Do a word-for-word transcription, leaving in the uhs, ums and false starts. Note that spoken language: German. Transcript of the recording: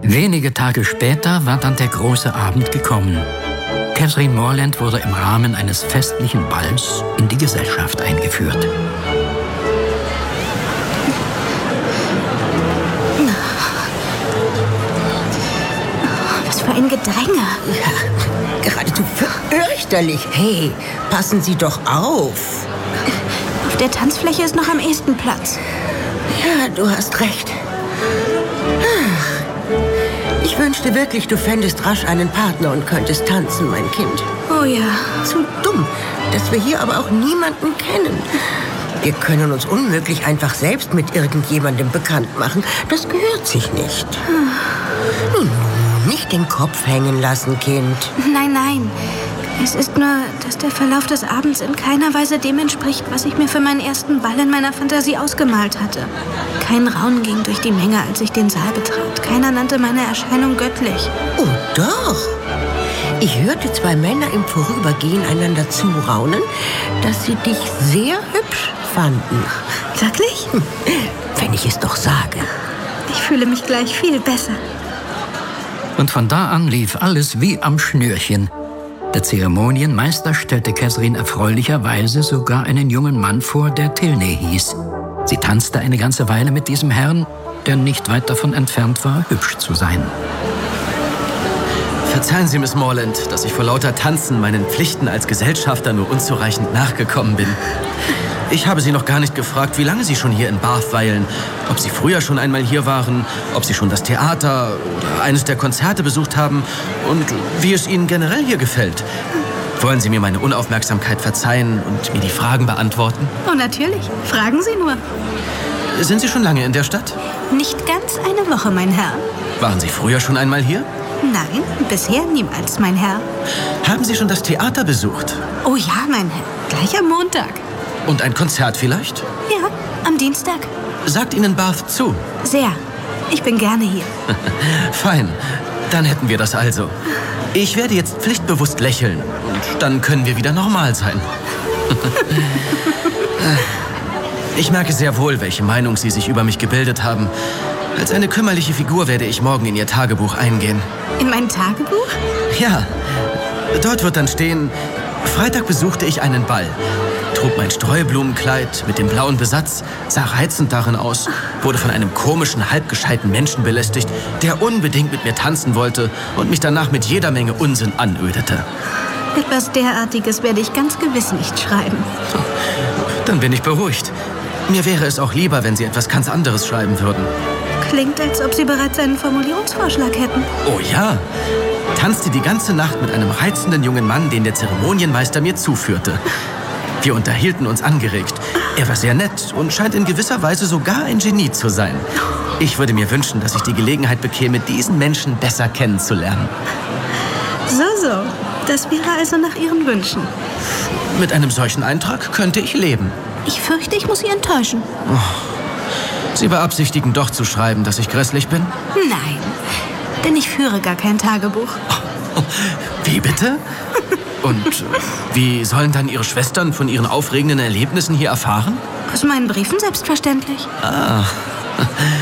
Wenige Tage später war dann der große Abend gekommen. Catherine Morland wurde im Rahmen eines festlichen Balls in die Gesellschaft eingeführt. Was für ein Gedränge. Ja, geradezu fürchterlich. Hey, passen Sie doch auf. Auf der Tanzfläche ist noch am ehesten Platz. Ja, du hast recht. Ich wünschte wirklich, du fändest rasch einen Partner und könntest tanzen, mein Kind. Oh ja. Zu dumm, dass wir hier aber auch niemanden kennen. Wir können uns unmöglich einfach selbst mit irgendjemandem bekannt machen. Das gehört sich nicht. Hm. Nun, nicht den Kopf hängen lassen, Kind. Nein, nein. Es ist nur, dass der Verlauf des Abends in keiner Weise dem entspricht, was ich mir für meinen ersten Ball in meiner Fantasie ausgemalt hatte. Kein Raunen ging durch die Menge, als ich den Saal betrat. Keiner nannte meine Erscheinung göttlich. Oh doch. Ich hörte zwei Männer im Vorübergehen einander zuraunen, dass sie dich sehr hübsch fanden. Wirklich? Wenn ich es doch sage. Ich fühle mich gleich viel besser. Und von da an lief alles wie am Schnürchen. Der Zeremonienmeister stellte Catherine erfreulicherweise sogar einen jungen Mann vor, der Tilney hieß. Sie tanzte eine ganze Weile mit diesem Herrn, der nicht weit davon entfernt war, hübsch zu sein. Verzeihen Sie, Miss Morland, dass ich vor lauter Tanzen meinen Pflichten als Gesellschafter nur unzureichend nachgekommen bin. Ich habe Sie noch gar nicht gefragt, wie lange Sie schon hier in Bath weilen. Ob Sie früher schon einmal hier waren, ob Sie schon das Theater oder eines der Konzerte besucht haben und wie es Ihnen generell hier gefällt. Wollen Sie mir meine Unaufmerksamkeit verzeihen und mir die Fragen beantworten? Oh, natürlich. Fragen Sie nur. Sind Sie schon lange in der Stadt? Nicht ganz eine Woche, mein Herr. Waren Sie früher schon einmal hier? Nein, bisher niemals, mein Herr. Haben Sie schon das Theater besucht? Oh ja, mein Herr. Gleich am Montag. Und ein Konzert vielleicht? Ja, am Dienstag. Sagt Ihnen Bath zu? Sehr. Ich bin gerne hier. Fein. Dann hätten wir das also. Ich werde jetzt pflichtbewusst lächeln. Und dann können wir wieder normal sein. Ich merke sehr wohl, welche Meinung Sie sich über mich gebildet haben. Als eine kümmerliche Figur werde ich morgen in Ihr Tagebuch eingehen. In mein Tagebuch? Ja. Dort wird dann stehen: Freitag besuchte ich einen Ball. Trug mein Streublumenkleid mit dem blauen Besatz, sah reizend darin aus, wurde von einem komischen, halbgescheiten Menschen belästigt, der unbedingt mit mir tanzen wollte und mich danach mit jeder Menge Unsinn anödete. Etwas derartiges werde ich ganz gewiss nicht schreiben. Dann bin ich beruhigt. Mir wäre es auch lieber, wenn Sie etwas ganz anderes schreiben würden. Klingt, als ob Sie bereits einen Formulierungsvorschlag hätten. Oh ja. Tanzte die ganze Nacht mit einem reizenden jungen Mann, den der Zeremonienmeister mir zuführte. Wir unterhielten uns angeregt. Er war sehr nett und scheint in gewisser Weise sogar ein Genie zu sein. Ich würde mir wünschen, dass ich die Gelegenheit bekäme, diesen Menschen besser kennenzulernen. So, so. Das wäre also nach Ihren Wünschen. Mit einem solchen Eintrag könnte ich leben. Ich fürchte, ich muss Sie enttäuschen. Oh. Sie beabsichtigen doch zu schreiben, dass ich grässlich bin? Nein, denn ich führe gar kein Tagebuch. Oh. Wie bitte? Und wie sollen dann Ihre Schwestern von Ihren aufregenden Erlebnissen hier erfahren? Aus meinen Briefen selbstverständlich. Ah,